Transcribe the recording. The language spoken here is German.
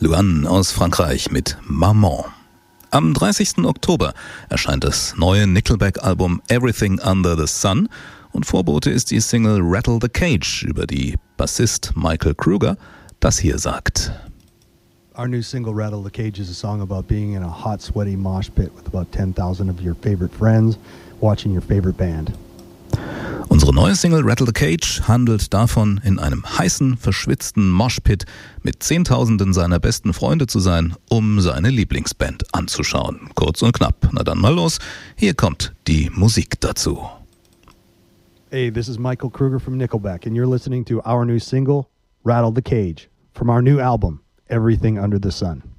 Luan aus Frankreich mit Maman. Am 30. Oktober erscheint das neue Nickelback-Album Everything Under the Sun und Vorbote ist die Single Rattle the Cage, über die Bassist Michael Kruger das hier sagt. Our new single Rattle the Cage is a song about being in a hot, sweaty mosh pit with about 10,000 of your favorite friends watching your favorite band. Unsere neue Single Rattle the Cage handelt davon, in einem heißen, verschwitzten Moshpit mit Zehntausenden seiner besten Freunde zu sein, um seine Lieblingsband anzuschauen. Kurz und knapp. Na dann mal los. Hier kommt die Musik dazu. Hey, this is Michael Kruger from Nickelback, and you're listening to our new single, Rattle the Cage, from our new album, Everything Under the Sun.